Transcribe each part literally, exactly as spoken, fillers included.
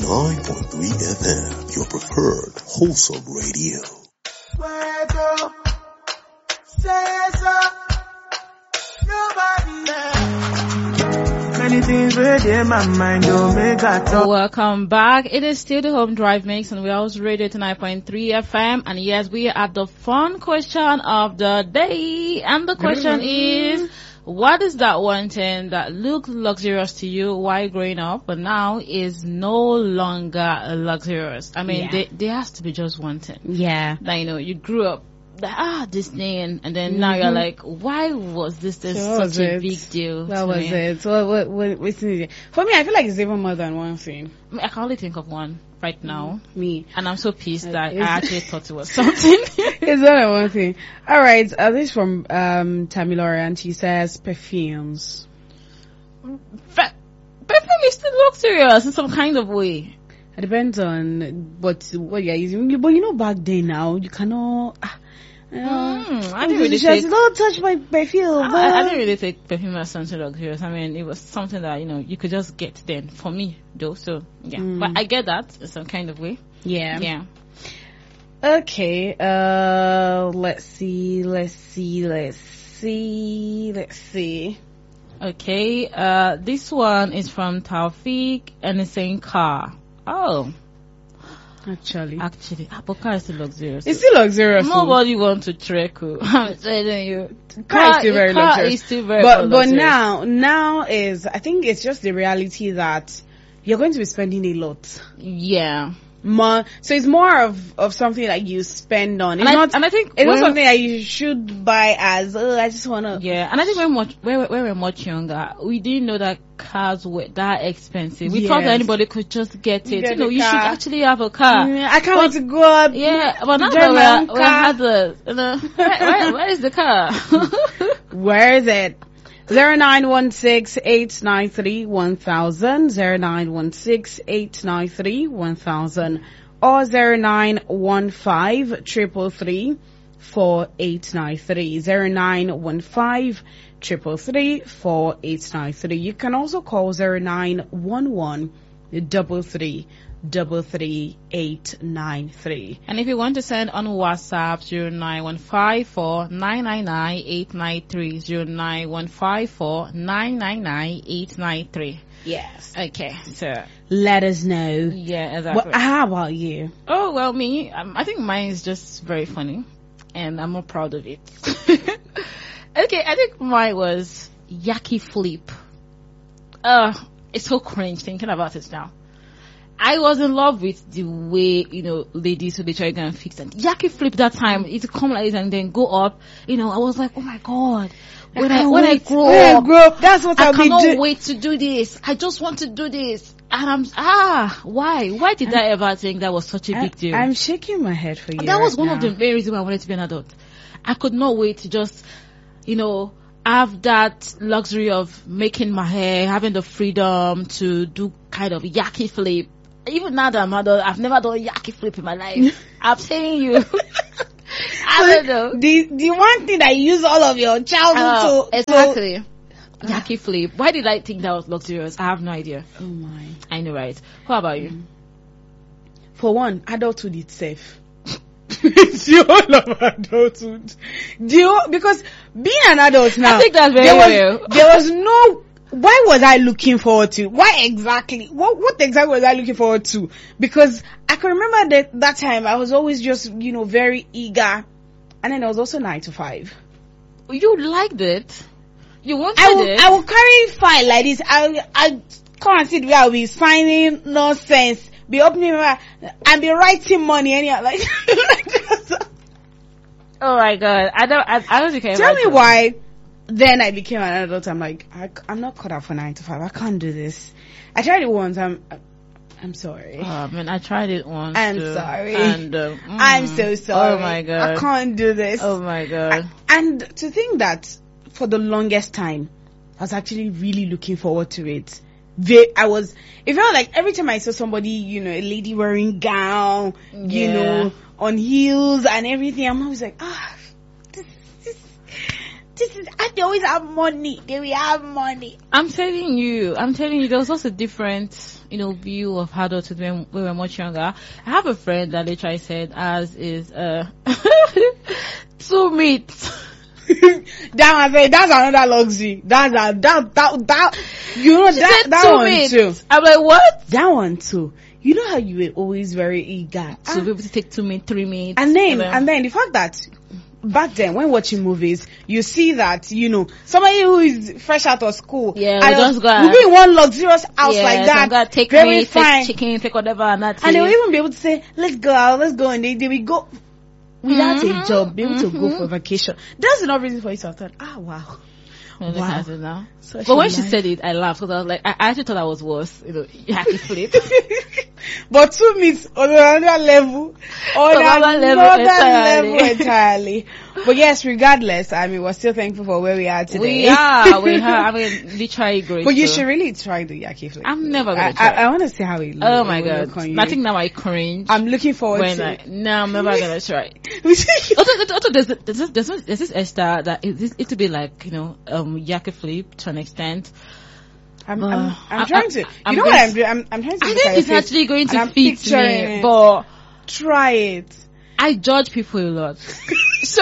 nine point three F M, your preferred wholesome radio. Many things within my mind don't make a talk. Welcome back. It is still the Home Drive Mix and we also radio to nine point three F M. And yes, we are at the fun question of the day. And the question is, what is that one thing that looked luxurious to you while growing up, but now is no longer luxurious? I mean, yeah. there, there has to be just one thing. Yeah. That, you know, you grew up, that, ah, this thing, and then mm-hmm. now you're like, why was this, this so such a it? big deal? What was me? it? What, what, what, what's it? For me, I feel like it's even more than one thing. I, mean, I can only think of one right now. Mm, me. And I'm so pissed uh, that I actually thought it was something. It's not a one thing. Alright, uh, this is from um, Tamilore, and she says perfumes. Fe- perfume is still luxurious in some kind of way. It depends on what, what you're using. But you know, back then now, you cannot... Uh, Uh, mm, I didn't really take, don't touch my perfume. I, I didn't really take perfume as something luxurious. I mean, it was something that, you know, you could just get then for me, though. So, yeah. Mm. But I get that in some kind of way. Yeah. Yeah. Okay. Uh, let's see. Let's see. Let's see. Let's see. Okay. Uh, this one is from Taufik and it's saying car. Oh. Actually, actually, but car is still luxurious. It's still luxurious. Nobody wants to trek. I'm telling you, car, car is still very car luxurious. Is still very but but luxurious. now now is I think it's just the reality that you're going to be spending a lot. Yeah. More, so it's more of, of something that you spend on. It's and not, I, and I think it's not something that you should buy as, oh, I just want to. Yeah, and I think when, much, when, when we were much younger, we didn't know that cars were that expensive. We yes. thought that anybody could just get it. Get you know, you car. should actually have a car. Yeah, I can't but, wait to go up. Yeah, but now that we're, we're had the, you know, where, where, where is the car? Where is it? Zero nine one six eight nine three one thousand, zero nine one six eight nine three one thousand, or zero nine one five triple three four eight nine three, zero nine one five triple three four eight nine three. You can also call zero nine one one double three double three eight nine three. And if you want to send on WhatsApp, zero nine one five four nine nine nine eight nine three, zero nine one five four nine nine nine eight nine three. Yes. Okay, so let us know. Yeah, exactly. Well, how about you? Oh, well, me, um, I think mine is just very funny, and I'm more proud of it. Okay, I think mine was Yaki Flip. Uh, it's so cringe thinking about it now. I was in love with the way, you know, ladies who they try to go and fix it. Yaki Flip that time, it would come like this and then go up. You know, I was like, oh my god. When I, I when I grow when up, I grow up, that's what I I'll cannot be do- wait to do this. I just want to do this. And I'm, ah, why? Why did I'm, I ever think that was such a I, big deal? I'm shaking my head for you. That right was one now. of the main reasons why I wanted to be an adult. I could not wait to just, you know, have that luxury of making my hair, having the freedom to do kind of Yaki Flip. Even now that I'm adult, I've never done Yaki Flip in my life. I'm telling you. I don't know. The the one thing that you use all of your childhood uh, to exactly. To, Yaki Flip. Why did I think that was luxurious? I have no idea. Oh my. I know, right? What about you? For one, adulthood itself. The whole of adulthood. The, because being an adult now, I think that's very there was, real. There was no. Why was I looking forward to? Why exactly? What what exactly was I looking forward to? Because I can remember that that time I was always just, you know, very eager, and then I was also nine to five. You liked it. You wanted I will, it. I will carry file like this. I I come and sit where I'll be signing nonsense, be opening my, and be writing money anyhow. Like, oh my god! I don't. I, I don't think I tell me why. Then I became an adult. I'm like, I, I'm not cut out for nine to five. I can't do this. I tried it once. I'm, I'm sorry. Oh man, I tried it once. I'm too. sorry. And uh, mm, I'm so sorry. Oh my god, I can't do this. Oh my god. I, and to think that for the longest time, I was actually really looking forward to it. They, I was. It felt like every time I saw somebody, you know, a lady wearing gown, yeah. you know, on heels and everything, I'm always like, ah. This is, I they always have money. They will have money. I'm telling you, I'm telling you, there was also a different, you know, view of adulthood when we were much younger. I have a friend that literally said, as is, uh, two meat. That one, that's another luxury. That's a, that, that, that, you know, She that, said that two one meat. too. I'm like, what? That one too. You know how you were always very eager To be able to take two meat, three meat. and then and then the fact that back then when watching movies you see that, you know, somebody who is fresh out of school, Yeah, and we just go will be in one luxurious house yeah, like so I'm that, gonna take very meat, fine, take chicken, take whatever, and that's and it. they will even be able to say, let's go out, let's go, and they, they will go without Mhm, a job, be able to go mhm. for vacation. That's enough reason for you to have thought, ah, wow. Well, look Wow. at it now. Such But a when she life. said it, I laughed because I was like, I I actually thought I was worse. You know, yaki flip. But two meets on another level, on Another another level level entirely. entirely. But yes, regardless, I mean, we're still thankful for where we are today. We are, we are. I mean, literally great. But you so. should really try the yaki flip. I'm never gonna I, try. I, I want to see how it looks. Oh my it will god! look on you. I think now I cringe. I'm looking forward when to I, it. no, I'm never gonna try. also, also, there's, there's, this, there's, this, there's this Esther that it, this, it to be like, you know, um, yaki flip to an extent. I'm, Uh, I'm, I'm I- trying I- to. You I'm know going what to- I'm doing? I'm, I'm trying to. I look at think your it's face, actually going and to I'm fit picturing me, it. but Try it. I judge people a lot. So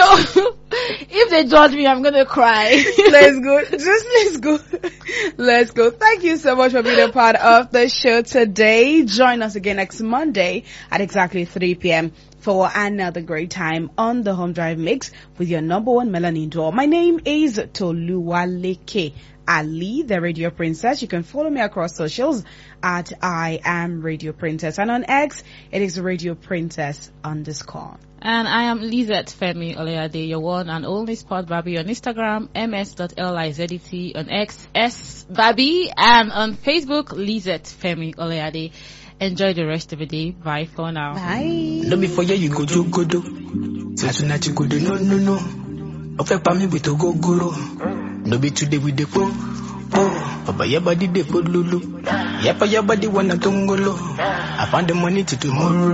if they judge me, I'm gonna cry. Let's go. Just let's go. Let's go. Thank you so much for being a part of the show today. Join us again next Monday at exactly three p.m. for another great time on the Home Drive Mix with your number one melanin doll. My name is Toluwaleke Ali, the Radio Princess. You can follow me across socials at I am Radio Princess, and on X it is Radio Princess underscore. And I am Lizette Femi Oleade, your one and only Spot Baby on Instagram, ms.lizedt, on X, S Baby, and on Facebook, Lizette Femi Oleade. Enjoy the rest of the day. Bye for now. Bye. No before you go do go do. Say tonight you go do no no no. Ofe pa mi with to go guru. No be today with the po. Oh, Papa your body dey for lulu. Yapa your body wanna tongolo. I found the money to tomorrow.